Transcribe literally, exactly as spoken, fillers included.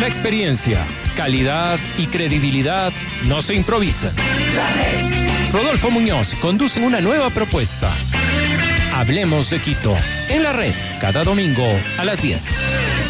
La experiencia, calidad y credibilidad no se improvisan. Rodolfo Muñoz conduce una nueva propuesta. Hablemos de Quito, en la red, cada domingo a las diez.